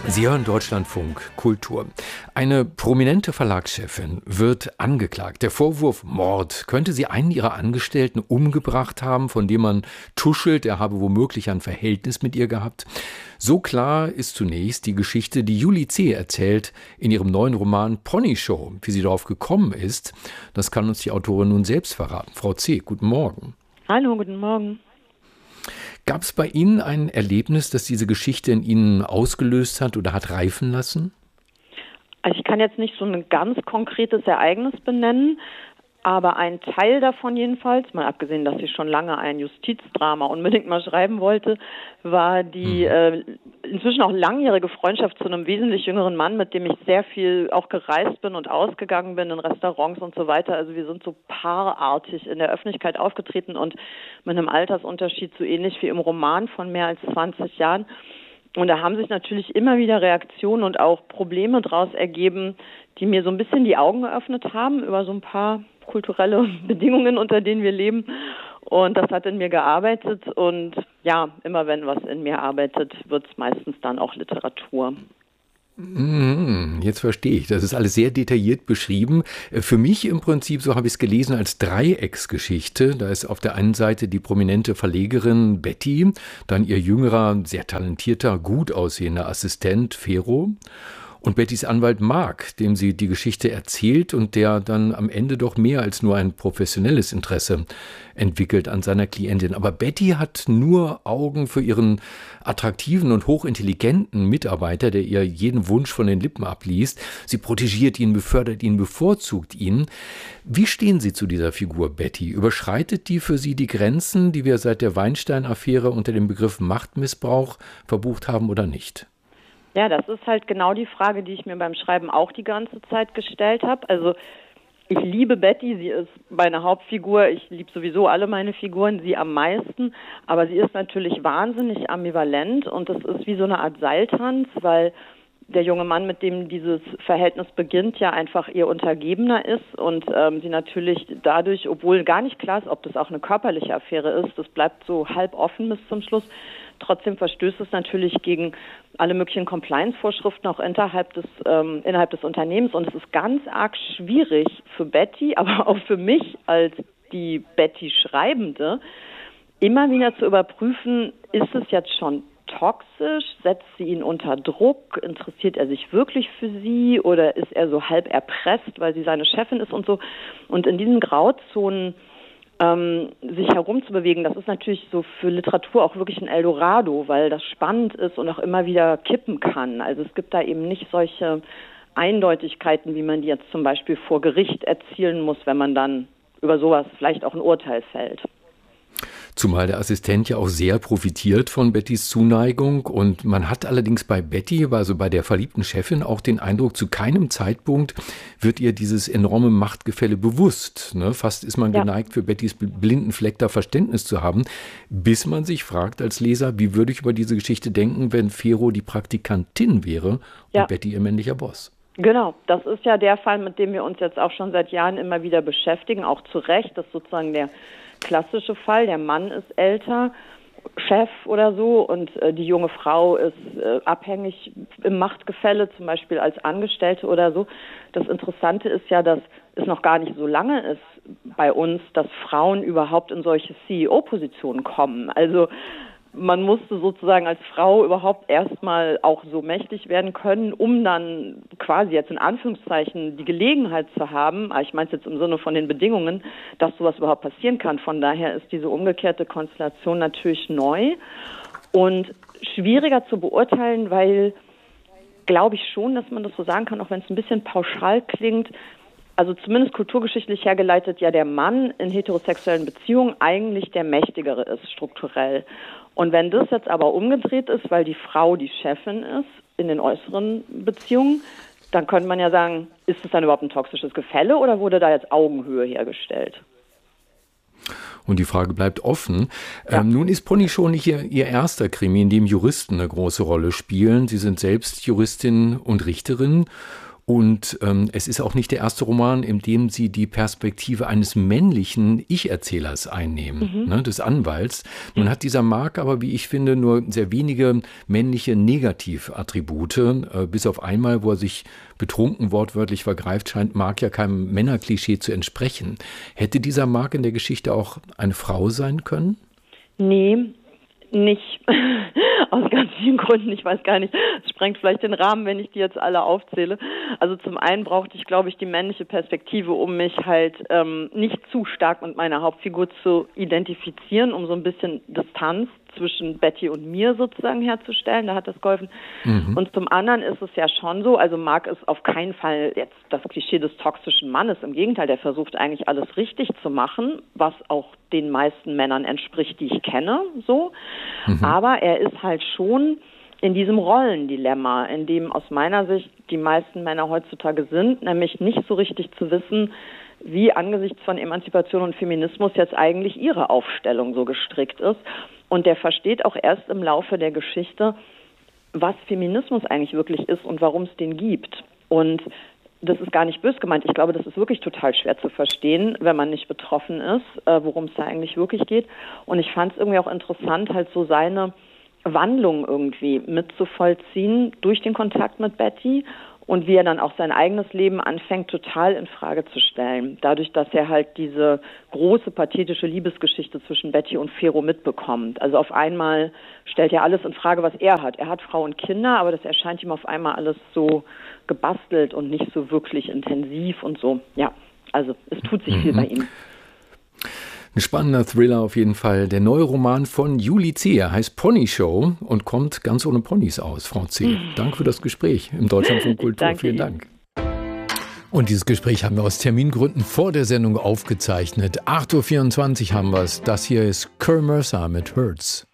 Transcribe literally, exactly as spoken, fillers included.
Sie hören Deutschlandfunk Kultur. Eine prominente Verlagschefin wird angeklagt. Der Vorwurf Mord. Könnte sie einen ihrer Angestellten umgebracht haben, von dem man tuschelt, er habe womöglich ein Verhältnis mit ihr gehabt? So klar ist zunächst die Geschichte, die Julie C. erzählt in ihrem neuen Roman Pony Show. Wie sie darauf gekommen ist, das kann uns die Autorin nun selbst verraten. Frau C., guten Morgen. Hallo, guten Morgen. Gab es bei Ihnen ein Erlebnis, das diese Geschichte in Ihnen ausgelöst hat oder hat reifen lassen? Also ich kann jetzt nicht so ein ganz konkretes Ereignis benennen, aber ein Teil davon jedenfalls, mal abgesehen, dass ich schon lange ein Justizdrama unbedingt mal schreiben wollte, war die äh, inzwischen auch langjährige Freundschaft zu einem wesentlich jüngeren Mann, mit dem ich sehr viel auch gereist bin und ausgegangen bin in Restaurants und so weiter. Also wir sind so paarartig in der Öffentlichkeit aufgetreten und mit einem Altersunterschied so ähnlich wie im Roman von mehr als zwanzig Jahren. Und da haben sich natürlich immer wieder Reaktionen und auch Probleme daraus ergeben, die mir so ein bisschen die Augen geöffnet haben über so ein paar kulturelle Bedingungen, unter denen wir leben. Und das hat in mir gearbeitet. Und ja, immer wenn was in mir arbeitet, wird es meistens dann auch Literatur. Jetzt verstehe ich. Das ist alles sehr detailliert beschrieben. Für mich im Prinzip, so habe ich es gelesen, als Dreiecksgeschichte. Da ist auf der einen Seite die prominente Verlegerin Betty, dann ihr jüngerer, sehr talentierter, gut aussehender Assistent Fero und Bettys Anwalt Mark, dem sie die Geschichte erzählt und der dann am Ende doch mehr als nur ein professionelles Interesse entwickelt an seiner Klientin. Aber Betty hat nur Augen für ihren attraktiven und hochintelligenten Mitarbeiter, der ihr jeden Wunsch von den Lippen abliest. Sie protegiert ihn, befördert ihn, bevorzugt ihn. Wie stehen Sie zu dieser Figur Betty? Überschreitet die für Sie die Grenzen, die wir seit der Weinstein-Affäre unter dem Begriff Machtmissbrauch verbucht haben oder nicht? Ja, das ist halt genau die Frage, die ich mir beim Schreiben auch die ganze Zeit gestellt habe. Also ich liebe Betty, sie ist meine Hauptfigur, ich liebe sowieso alle meine Figuren, sie am meisten, aber sie ist natürlich wahnsinnig ambivalent und das ist wie so eine Art Seiltanz, weil der junge Mann, mit dem dieses Verhältnis beginnt, ja einfach ihr Untergebener ist und ähm, sie natürlich dadurch, obwohl gar nicht klar ist, ob das auch eine körperliche Affäre ist, das bleibt so halb offen bis zum Schluss. Trotzdem verstößt es natürlich gegen alle möglichen Compliance-Vorschriften auch innerhalb des, ähm, innerhalb des Unternehmens. Und es ist ganz arg schwierig für Betty, aber auch für mich als die Betty-Schreibende, immer wieder zu überprüfen, ist es jetzt schon toxisch, setzt sie ihn unter Druck, interessiert er sich wirklich für sie oder ist er so halb erpresst, weil sie seine Chefin ist und so. Und in diesen Grauzonen Ähm, sich herumzubewegen, das ist natürlich so für Literatur auch wirklich ein Eldorado, weil das spannend ist und auch immer wieder kippen kann. Also es gibt da eben nicht solche Eindeutigkeiten, wie man die jetzt zum Beispiel vor Gericht erzielen muss, wenn man dann über sowas vielleicht auch ein Urteil fällt. Zumal der Assistent ja auch sehr profitiert von Bettys Zuneigung und man hat allerdings bei Betty, also bei der verliebten Chefin, auch den Eindruck, zu keinem Zeitpunkt wird ihr dieses enorme Machtgefälle bewusst. Ne? Fast ist man ja geneigt, für Bettys blinden Fleck da Verständnis zu haben, bis man sich fragt als Leser, wie würde ich über diese Geschichte denken, wenn Fero die Praktikantin wäre und ja. Betty ihr männlicher Boss. Genau, das ist ja der Fall, mit dem wir uns jetzt auch schon seit Jahren immer wieder beschäftigen, auch zu Recht. Das ist sozusagen der klassische Fall. Der Mann ist älter, Chef oder so, und äh, die junge Frau ist äh, abhängig im Machtgefälle, zum Beispiel als Angestellte oder so. Das Interessante ist ja, dass es noch gar nicht so lange ist bei uns, dass Frauen überhaupt in solche C E O-Positionen kommen. Also man musste sozusagen als Frau überhaupt erstmal auch so mächtig werden können, um dann quasi jetzt in Anführungszeichen die Gelegenheit zu haben, ich meine es jetzt im Sinne von den Bedingungen, dass sowas überhaupt passieren kann. Von daher ist diese umgekehrte Konstellation natürlich neu und schwieriger zu beurteilen, weil, glaube ich schon, dass man das so sagen kann, auch wenn es ein bisschen pauschal klingt, also zumindest kulturgeschichtlich hergeleitet, ja der Mann in heterosexuellen Beziehungen eigentlich der Mächtigere ist, strukturell. Und wenn das jetzt aber umgedreht ist, weil die Frau die Chefin ist in den äußeren Beziehungen, dann könnte man ja sagen, ist es dann überhaupt ein toxisches Gefälle oder wurde da jetzt Augenhöhe hergestellt? Und die Frage bleibt offen. Ja. Ähm, nun ist Pony Show nicht ihr, ihr erster Krimi, in dem Juristen eine große Rolle spielen. Sie sind selbst Juristin und Richterin. Und ähm, es ist auch nicht der erste Roman, in dem sie die Perspektive eines männlichen Ich-Erzählers einnehmen, mhm. ne, des Anwalts. Nun hat dieser Mark aber, wie ich finde, nur sehr wenige männliche Negativattribute. Äh, bis auf einmal, wo er sich betrunken wortwörtlich vergreift, scheint Mark ja keinem Männerklischee zu entsprechen. Hätte dieser Mark in der Geschichte auch eine Frau sein können? Nee, nicht. Aus ganz vielen Gründen. Ich weiß gar nicht, es sprengt vielleicht den Rahmen, wenn ich die jetzt alle aufzähle. Also zum einen brauchte ich, glaube ich, die männliche Perspektive, um mich halt ähm, nicht zu stark mit meiner Hauptfigur zu identifizieren, um so ein bisschen Distanz zwischen Betty und mir sozusagen herzustellen. Da hat das geholfen. Mhm. Und zum anderen ist es ja schon so, also Mark ist auf keinen Fall jetzt das Klischee des toxischen Mannes. Im Gegenteil, der versucht eigentlich alles richtig zu machen, was auch den meisten Männern entspricht, die ich kenne, so. Mhm. Aber er ist halt schon in diesem Rollendilemma, in dem aus meiner Sicht die meisten Männer heutzutage sind, nämlich nicht so richtig zu wissen, wie angesichts von Emanzipation und Feminismus jetzt eigentlich ihre Aufstellung so gestrickt ist. Und der versteht auch erst im Laufe der Geschichte, was Feminismus eigentlich wirklich ist und warum es den gibt. Und das ist gar nicht böse gemeint. Ich glaube, das ist wirklich total schwer zu verstehen, wenn man nicht betroffen ist, worum es da eigentlich wirklich geht. Und ich fand es irgendwie auch interessant, halt so seine Wandlung irgendwie mitzuvollziehen durch den Kontakt mit Betty und wie er dann auch sein eigenes Leben anfängt, total in Frage zu stellen. Dadurch, dass er halt diese große, pathetische Liebesgeschichte zwischen Betty und Fero mitbekommt. Also auf einmal stellt er alles in Frage, was er hat. Er hat Frau und Kinder, aber das erscheint ihm auf einmal alles so gebastelt und nicht so wirklich intensiv und so. Ja, also es tut sich mhm. viel bei ihm. Ein spannender Thriller auf jeden Fall. Der neue Roman von Julie C. heißt Pony Show und kommt ganz ohne Ponys aus, Frau C. Danke für das Gespräch im Deutschlandfunk Kultur. Vielen Dank. Und dieses Gespräch haben wir aus Termingründen vor der Sendung aufgezeichnet. acht Uhr vierundzwanzig haben wir es. Das hier ist Kerr Mercer mit Hurts.